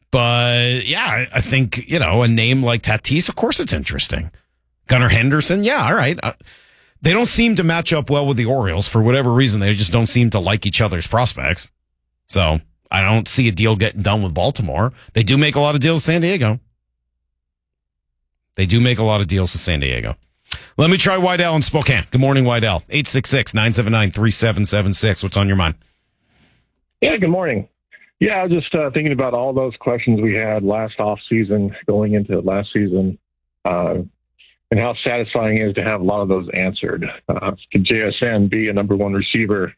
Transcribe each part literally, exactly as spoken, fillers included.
But yeah, I, I think, you know, a name like Tatis, of course it's interesting. Gunnar Henderson, yeah, all right. Uh, they don't seem to match up well with the Orioles for whatever reason. They just don't seem to like each other's prospects. So I don't see a deal getting done with Baltimore. They do make a lot of deals with San Diego. They do make a lot of deals with San Diego. Let me try Wydell in Spokane. Good morning, Wydell. eight six six, nine seven nine, three seven seven six. What's on your mind? Yeah, good morning. Yeah, I was just uh, thinking about all those questions we had last offseason, going into last season, uh, and how satisfying it is to have a lot of those answered. Uh, can J S N be a number one receiver?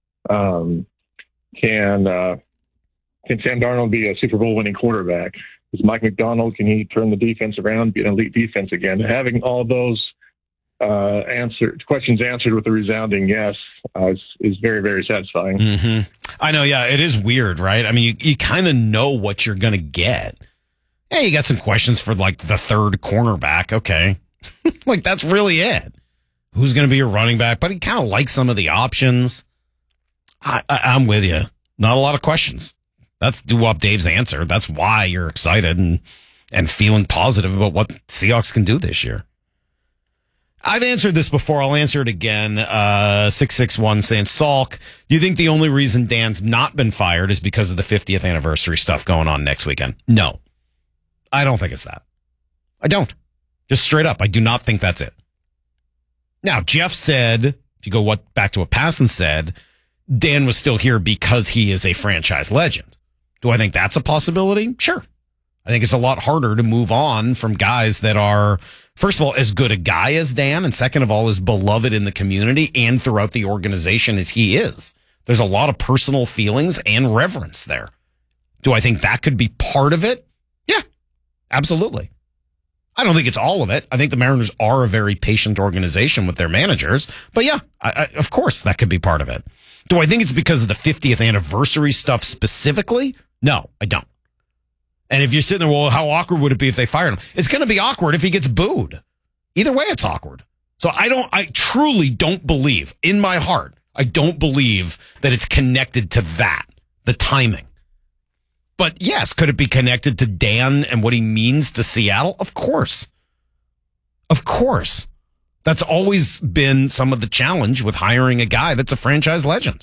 Um, can uh, can Sam Darnold be a Super Bowl winning quarterback? Is Mike McDonald, can he turn the defense around, be an elite defense again? Having all those uh, answer questions answered with a resounding yes uh, is, is very, very satisfying. Mm-hmm. I know, yeah, it is weird, right? I mean, you, you kind of know what you're going to get. Hey, you got some questions for, like, the third cornerback. Okay. Like, that's really it. Who's going to be your running back? But he kind of likes some of the options. I, I, I'm with you. Not a lot of questions. That's doo-wop Dave's answer. That's why you're excited and, and feeling positive about what Seahawks can do this year. I've answered this before. I'll answer it again. Uh, six six one saying, Salk, do you think the only reason Dan's not been fired is because of the fiftieth anniversary stuff going on next weekend? No. I don't think it's that. I don't. Just straight up. I do not think that's it. Now, Jeff said, if you go what back to what Passan said, Dan was still here because he is a franchise legend. Do I think that's a possibility? Sure. I think it's a lot harder to move on from guys that are, first of all, as good a guy as Dan, and second of all, as beloved in the community and throughout the organization as he is. There's a lot of personal feelings and reverence there. Do I think that could be part of it? Yeah, absolutely. I don't think it's all of it. I think the Mariners are a very patient organization with their managers. But yeah, I, I, of course, that could be part of it. Do I think it's because of the fiftieth anniversary stuff specifically? No, I don't. And if you're sitting there, well, how awkward would it be if they fired him? It's going to be awkward if he gets booed. Either way, it's awkward. So I don't, I truly don't believe, in my heart, I don't believe that it's connected to that, the timing. But yes, could it be connected to Dan and what he means to Seattle? Of course. Of course. That's always been some of the challenge with hiring a guy that's a franchise legend.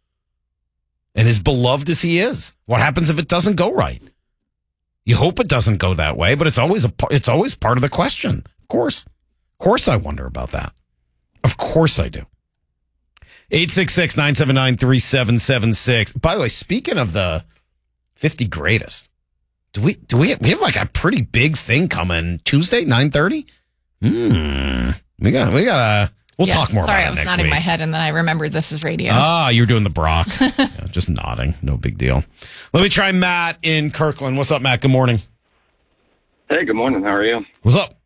And as beloved as he is, what happens if it doesn't go right? You hope it doesn't go that way, but it's always a it's always part of the question. Of course. Of course I wonder about that. Of course I do. eight six six, nine seven nine, three seven seven six. By the way, speaking of the fifty greatest, do we do we we have like a pretty big thing coming Tuesday, nine thirty? Hmm. We got we got a we'll yes, talk more sorry, about it I was next nodding week. my head and then I remembered this is radio. Ah, you're doing the Brock. Yeah, just nodding. No big deal. Let me try Matt in Kirkland. What's up, Matt? Good morning. Hey, good morning. How are you? What's up?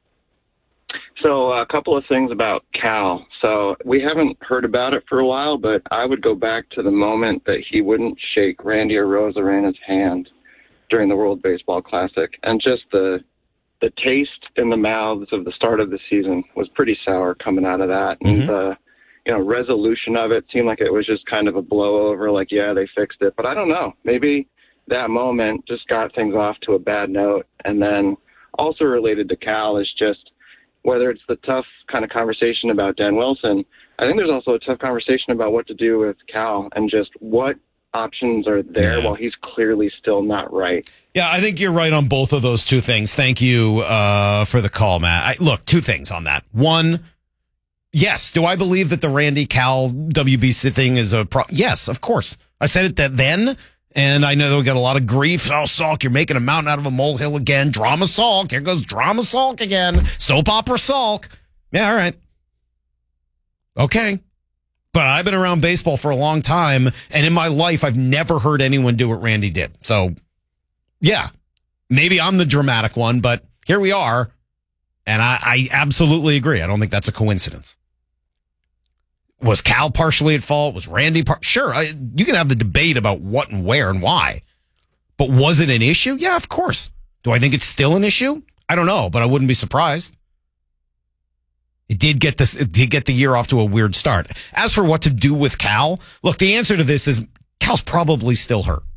So uh, a couple of things about Cal. So we haven't heard about it for a while, but I would go back to the moment that he wouldn't shake Randy Arozarena's hand during the World Baseball Classic. And just the the taste in the mouths of the start of the season was pretty sour coming out of that. Mm-hmm. And the you know, resolution of it seemed like it was just kind of a blowover, like, yeah, they fixed it. But I don't know. Maybe that moment just got things off to a bad note. And then also related to Cal is just whether it's the tough kind of conversation about Dan Wilson, I think there's also a tough conversation about what to do with Cal and just what options are there yeah. while he's clearly still not right. Yeah, I think you're right on both of those two things. Thank you uh, for the call, Matt. I, look, two things on that. One, yes, do I believe that the Randy Cal W B C thing is a pro? Yes, of course. I said it that then, and I know that we got a lot of grief. Oh, Salk, you're making a mountain out of a molehill again. Drama Salk. Here goes Drama Salk again. Soap opera Salk. Yeah, all right. Okay. But I've been around baseball for a long time, and in my life, I've never heard anyone do what Randy did. So, yeah, maybe I'm the dramatic one, but here we are, and I, I absolutely agree. I don't think that's a coincidence. Was Cal partially at fault? Was Randy par- Sure, I, you can have the debate about what and where and why, but was it an issue? Yeah, of course. Do I think it's still an issue? I don't know, but I wouldn't be surprised. It did get this. It did get the year off to a weird start. As for what to do with Cal, look, the answer to this is Cal's probably still hurt.